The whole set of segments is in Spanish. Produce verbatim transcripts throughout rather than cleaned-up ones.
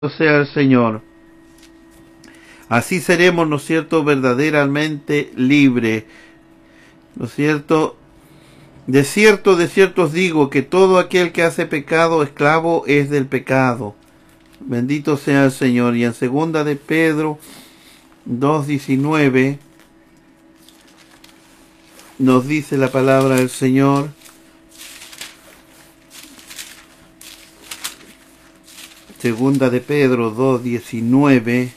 sea el Señor. Así seremos, ¿no es cierto?, verdaderamente libres, ¿no es cierto? De cierto, de cierto os digo que todo aquel que hace pecado, esclavo es del pecado. Bendito sea el Señor. Y en segunda de Pedro dos diecinueve nos dice la palabra del Señor: Segunda de Pedro dos diecinueve.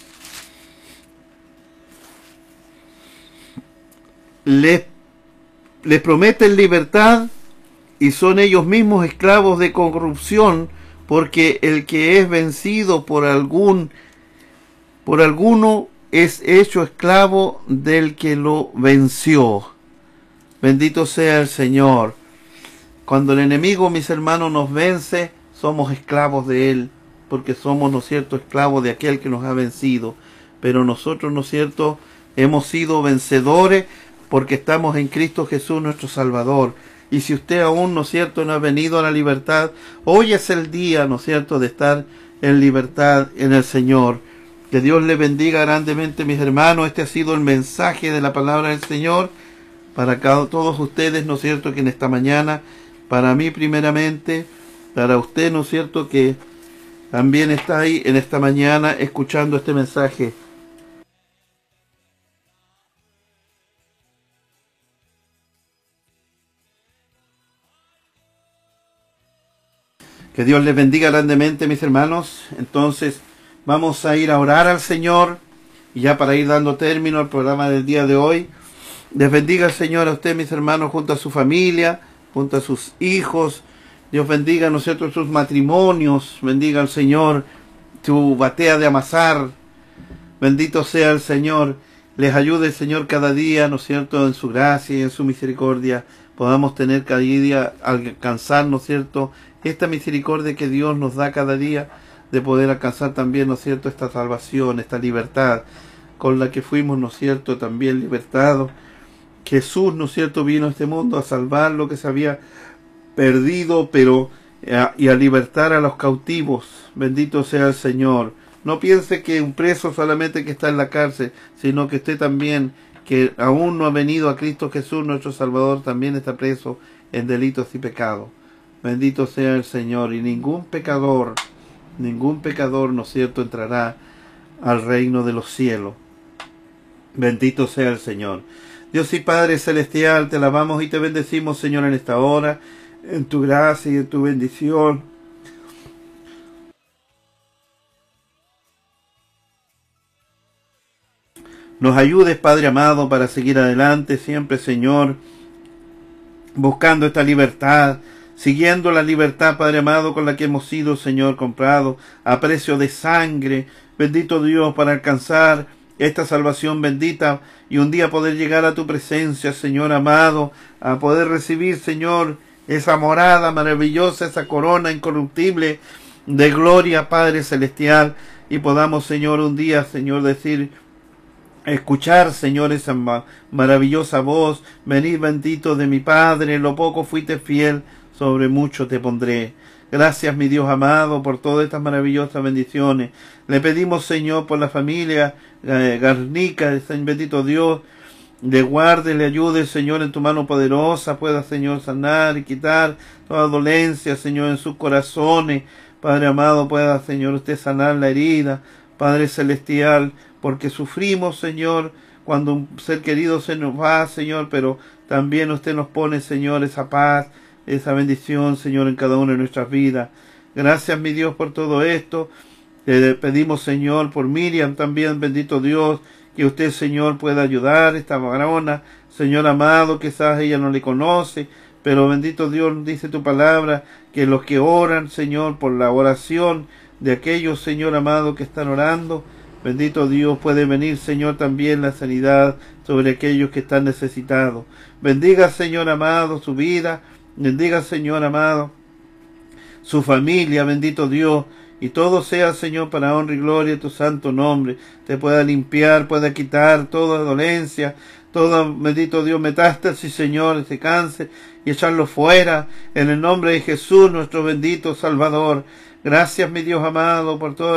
Les, les prometen libertad y son ellos mismos esclavos de corrupción, porque el que es vencido por algún por alguno es hecho esclavo del que lo venció. Bendito sea el Señor. Cuando el enemigo, mis hermanos, nos vence, somos esclavos de él, porque somos, ¿no es cierto?, esclavos de aquel que nos ha vencido. Pero nosotros, ¿no es cierto?, hemos sido vencedores porque estamos en Cristo Jesús, nuestro Salvador. Y si usted aún, ¿no es cierto?, no ha venido a la libertad, hoy es el día, ¿no es cierto?, de estar en libertad en el Señor. Que Dios le bendiga grandemente, mis hermanos. Este ha sido el mensaje de la palabra del Señor para cada, todos ustedes, ¿no es cierto?, que en esta mañana, para mí primeramente, para usted, ¿no es cierto?, que también está ahí en esta mañana escuchando este mensaje. Que Dios les bendiga grandemente, mis hermanos. Entonces vamos a ir a orar al Señor, y ya para ir dando término al programa del día de hoy. Les bendiga el Señor a usted, mis hermanos, junto a su familia, junto a sus hijos. Dios bendiga, ¿no es cierto?, sus matrimonios. Bendiga al Señor su batea de amasar. Bendito sea el Señor. Les ayude el Señor cada día, ¿no es cierto?, en su gracia y en su misericordia. Podamos tener cada día, alcanzar, ¿no es cierto?, esta misericordia que Dios nos da cada día, de poder alcanzar también, ¿no es cierto?, esta salvación, esta libertad con la que fuimos, ¿no es cierto?, también libertados. Jesús, ¿no es cierto?, vino a este mundo a salvar lo que se había perdido, pero a, y a libertar a los cautivos. Bendito sea el Señor. No piense que un preso solamente que está en la cárcel, sino que usted también, que aún no ha venido a Cristo Jesús, nuestro Salvador, también está preso en delitos y pecados. Bendito sea el Señor. Y ningún pecador, ningún pecador, ¿no es cierto?, entrará al reino de los cielos. Bendito sea el Señor. Dios y Padre Celestial, te alabamos y te bendecimos, Señor, en esta hora, en tu gracia y en tu bendición. Nos ayudes, Padre amado, para seguir adelante siempre, Señor, buscando esta libertad, siguiendo la libertad, Padre amado, con la que hemos sido, Señor, comprados a precio de sangre. Bendito Dios, para alcanzar esta salvación bendita y un día poder llegar a tu presencia, Señor amado, a poder recibir, Señor, esa morada maravillosa, esa corona incorruptible de gloria, Padre celestial, y podamos, Señor, un día, Señor, decir, escuchar, Señor, esa ma maravillosa voz: venid bendito de mi Padre, en lo poco fuiste fiel, sobre mucho te pondré. Gracias, mi Dios amado, por todas estas maravillosas bendiciones. Le pedimos, Señor, por la familia eh, Garnica, bendito Dios, le guarde, le ayude, Señor, en tu mano poderosa, pueda, Señor, sanar y quitar toda dolencia, Señor, en sus corazones. Padre amado, pueda, Señor, usted sanar la herida, Padre celestial, porque sufrimos, Señor, cuando un ser querido se nos va, Señor, pero también usted nos pone, Señor, esa paz, esa bendición, Señor, en cada una de nuestras vidas. Gracias, mi Dios, por todo esto. Te pedimos, Señor, por Miriam también, bendito Dios, que usted, Señor, pueda ayudar a esta varona, Señor amado, quizás ella no le conoce, pero bendito Dios, dice tu palabra, que los que oran, Señor, por la oración de aquellos, Señor amado, que están orando, bendito Dios, puede venir, Señor, también la sanidad sobre aquellos que están necesitados. Bendiga, Señor amado, su vida. Bendiga, Señor amado, su familia, bendito Dios, y todo sea, Señor, para honra y gloria de tu santo nombre. Te pueda limpiar, pueda quitar toda dolencia, todo, bendito Dios, metástasis, Señor, ese cáncer, y echarlo fuera, en el nombre de Jesús, nuestro bendito Salvador. Gracias, mi Dios amado, por todo